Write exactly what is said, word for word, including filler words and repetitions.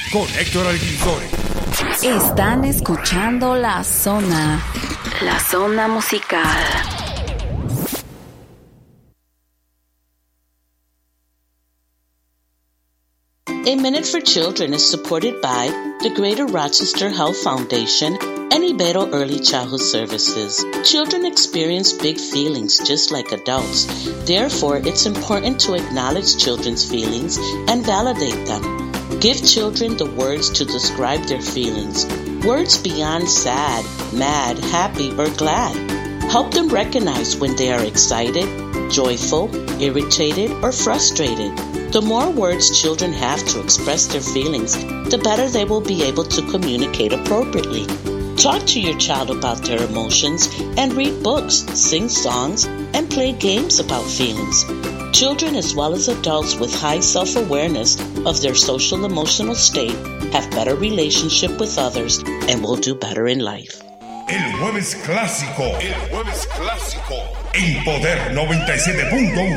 con Héctor Alguinzore. Están escuchando La Zona, La Zona Musical. A Minute for Children is supported by the Greater Rochester Health Foundation and Ibero Early Childhood Services. Children experience big feelings just like adults. Therefore, it's important to acknowledge children's feelings and validate them. Give children the words to describe their feelings. Words beyond sad, mad, happy, or glad. Help them recognize when they are excited, joyful, irritated, or frustrated. The more words children have to express their feelings, the better they will be able to communicate appropriately. Talk to your child about their emotions and read books, sing songs, and play games about feelings. Children as well as adults with high self-awareness of their social emotional state have better relationship with others and will do better in life. El Jueves Clásico. El Jueves Clásico. En Poder noventa y siete punto uno.